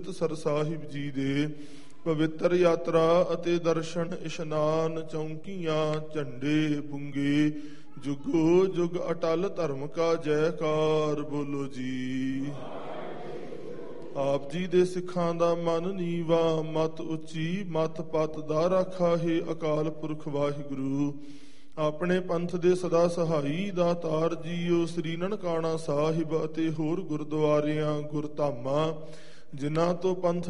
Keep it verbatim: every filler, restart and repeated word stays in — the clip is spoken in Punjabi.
ਸਰ ਸਾਹਿਬ ਜੀ ਦੇ ਪਵਿੱਤਰ ਯਾਤਰਾ ਅਤੇ ਦਰਸ਼ਨ ਇਸ਼ਨਾਨ ਚੌਂਕੀਆਂ ਝੰਡੇ ਬੁੰਗੇ ਜੁਗੋ ਜੁਗ ਅਟਲ ਧਰਮ ਕਾ ਜੈਕਾਰ ਬੋਲੋ ਜੀ। ਆਪ ਜੀ ਦੇ ਸਿੱਖਾਂ ਦਾ ਮਨ ਨੀਵਾ ਮਤ ਉੱਚੀ ਮਤ ਪਤ ਦਾ ਰਾਖਾ ਹੈ ਅਕਾਲ ਪੁਰਖ ਵਾਹਿਗੁਰੂ। ਆਪਣੇ ਪੰਥ ਦੇ ਸਦਾ ਸਹਾਈ ਦਾਤਾਰ ਜੀਓ ਸ੍ਰੀ ਨਨਕਾਣਾ ਸਾਹਿਬ ਅਤੇ ਹੋਰ ਗੁਰਦੁਆਰਿਆਂ ਗੁਰਧਾਮਾਂ ਜਿਨ੍ਹਾਂ ਤੋਂ ਪੰਥ